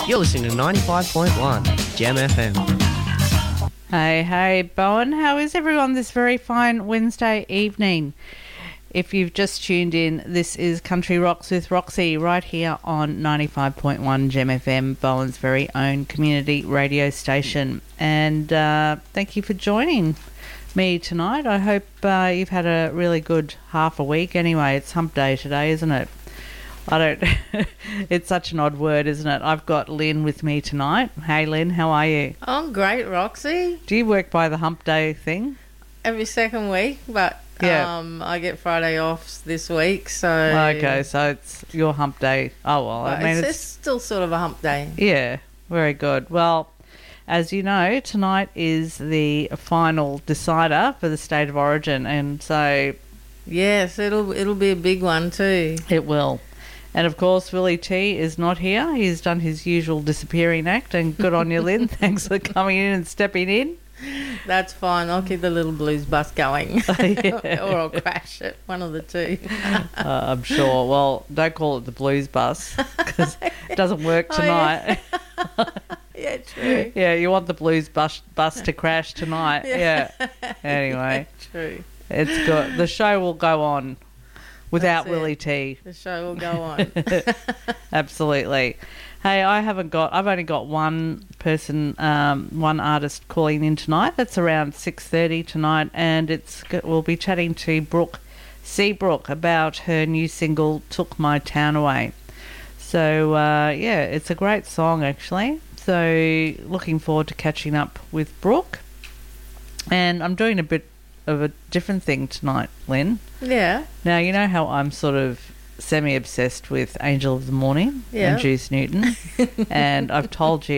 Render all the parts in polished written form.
You're listening to 95.1 Gem FM. Hey, Bowen. How is everyone this very fine Wednesday evening? If you've just tuned in, this is Country Rocks with Roxy right here on 95.1 Gem FM, Bowen's very own community radio station. And thank you for joining me tonight. I hope you've had a really good half a week. Anyway, it's hump day today, isn't it? It's such an odd word, isn't it? I've got Lynn with me tonight. Hey, Lynn, how are you? I'm great, Roxy. Do you work by the hump day thing? Every second week, but yeah. I get Friday off this week, so... Okay, so it's your hump day. Oh, well, I mean, it's still sort of a hump day. Yeah, very good. Well, as you know, tonight is the final decider for the State of Origin, and so... Yes, it'll be a big one too. It will. And, of course, Willie T is not here. He's done his usual disappearing act, and good on you, Lynn. Thanks for coming in and stepping in. That's fine. I'll keep the little blues bus going. Yeah. Or I'll crash it. One of the two. I'm sure. Well, don't call it the blues bus because it doesn't work tonight. Yeah, true. Yeah, you want the blues bus to crash tonight. Yeah. Anyway. Yeah, true. It's good. The show will go on without Willie T. The show will go on. Absolutely. Hey, I've only got one person, one artist calling in tonight. That's around 6:30 tonight, and we'll be chatting to Brooke Seabrook about her new single, Took My Town Away. So, yeah, it's a great song, actually. So, looking forward to catching up with Brooke. And I'm doing a bit of a different thing tonight, Lynn. Yeah. Now, you know how I'm sort of semi-obsessed with Angel of the Morning and Juice Newton. And I think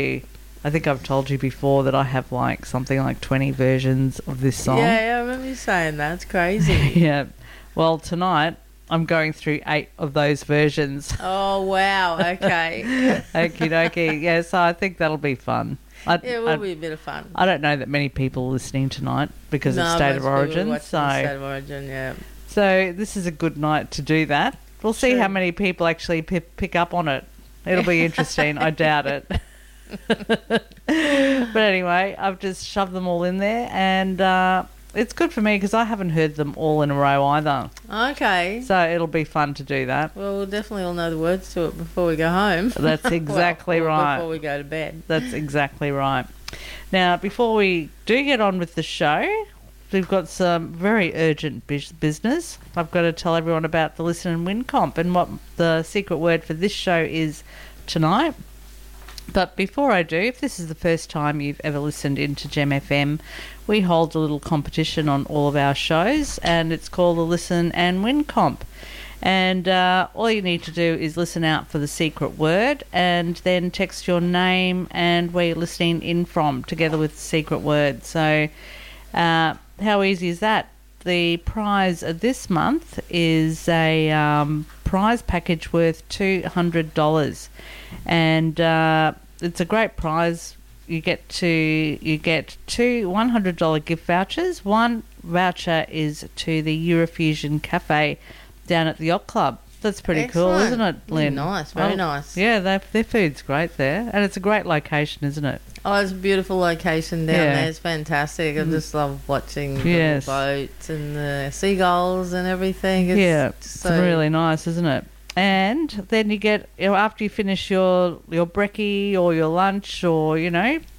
I've told you before that I have something like 20 versions of this song. Yeah, I remember you saying that. It's crazy. Yeah. Well, tonight I'm going through 8 of those versions. Oh, wow. Okay. Okie dokie. Yeah, so I think that'll be fun. It will be a bit of fun. I don't know that many people are listening tonight because of State of Origin. State of Origin, yeah. So this is a good night to do that. We'll see how many people actually pick up on it. It'll be interesting. I doubt it. But anyway, I've just shoved them all in there, and it's good for me because I haven't heard them all in a row either. Okay. So it'll be fun to do that. Well, we'll definitely all know the words to it before we go home. That's exactly right. Before we go to bed. That's exactly right. Now, before we do get on with the show, we've got some very urgent business. I've got to tell everyone about the Listen and Win comp and what the secret word for this show is tonight. But before I do, if this is the first time you've ever listened into Gem FM, we hold a little competition on all of our shows, and it's called the Listen and Win comp. And all you need to do is listen out for the secret word and then text your name and where you're listening in from together with the secret word. So how easy is that? The prize this month is a prize package worth $200, and it's a great prize. You get two $100 gift vouchers. One voucher is to the Eurofusion Cafe down at the Yacht Club. That's pretty cool, isn't it, Lynn? Nice, very nice. Yeah, their food's great there, and it's a great location, isn't it? Oh, it's a beautiful location down there. It's fantastic. I just love watching the boats and the seagulls and everything. It's really nice, isn't it? And then you get, after you finish your brekkie or your lunch or, your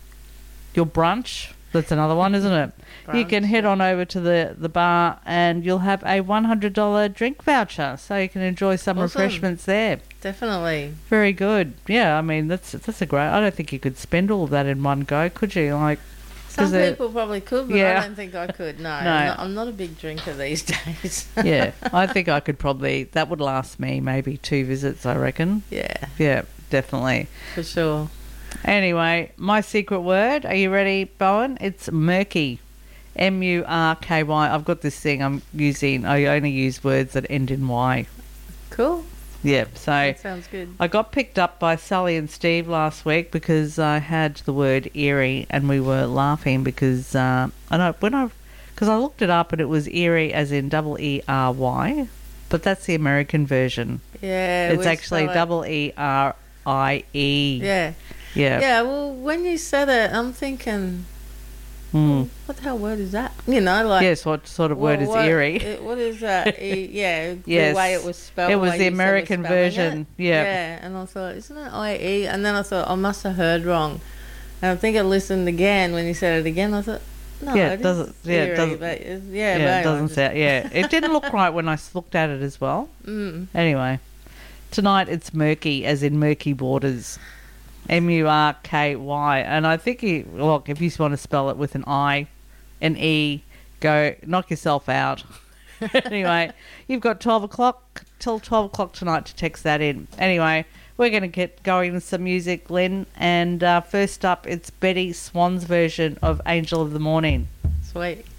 brunch, that's another one, isn't it? Brunch, you can head on over to the bar and you'll have a $100 drink voucher, so you can enjoy some refreshments there. Definitely. Very good. Yeah, I mean, that's a great... I don't think you could spend all of that in one go, could you? Some people probably could, but I don't think I could. No. I'm not a big drinker these days. Yeah, I think I could probably... That would last me maybe 2 visits, I reckon. Yeah. Yeah, definitely. For sure. Anyway, my secret word. Are you ready, Bowen? It's murky. M-U-R-K-Y. I've got this thing I'm using. I only use words that end in Y. Cool. Yeah, so that sounds good. I got picked up by Sally and Steve last week because I had the word eerie, and we were laughing because I looked it up and it was eerie as in E-E-R-Y, but that's the American version. Yeah, it's actually E-E-R-I-E. Yeah. Yeah. Yeah, well, when you said it, I'm thinking, what the hell word is that? Yes, what sort of word is eerie? What is that? Yes. The way it was spelled. It was the American version. Yeah. Yeah, and I thought, isn't it I-E? And then I thought, I must have heard wrong. And I think I listened again when you said it again. I thought, no, it doesn't. Yeah, it doesn't. It doesn't sound. Yeah, it didn't look right when I looked at it as well. Anyway, tonight it's murky, as in murky waters. Murky, and I think if you want to spell it with an I, an E, go knock yourself out. Anyway, you've got 12 o'clock till 12 o'clock tonight to text that in. Anyway, we're going to get going with some music, Lynn, and first up it's Betty Swan's version of Angel of the Morning. Sweet.